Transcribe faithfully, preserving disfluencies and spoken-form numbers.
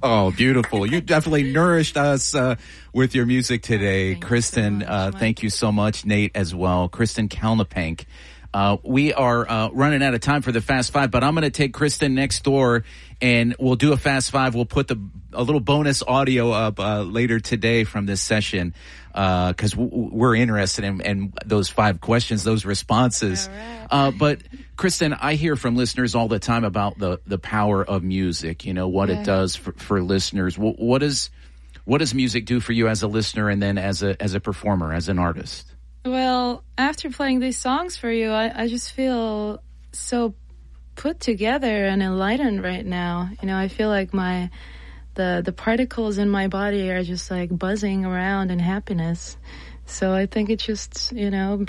Oh, beautiful. You definitely nourished us uh, with your music today. Thank Kristen, you so uh, much. thank you so much. Nate as well. Kristen Kalnapank. Uh, we are uh, running out of time for the Fast Five, but I'm going to take Kristen next door, and we'll do a Fast Five. We'll put the a little bonus audio up uh, later today from this session because uh, w- we're interested in, in those five questions, those responses. All right. Uh, but Kristen, I hear from listeners all the time about the, the power of music. You know what Yeah. it does for, for listeners. What, what is what does music do for you as a listener, and then as a as a performer, as an artist? Well, after playing these songs for you, I, I just feel so put together and enlightened right now. You know, I feel like my the the particles in my body are just like buzzing around in happiness. So I think it just, you know,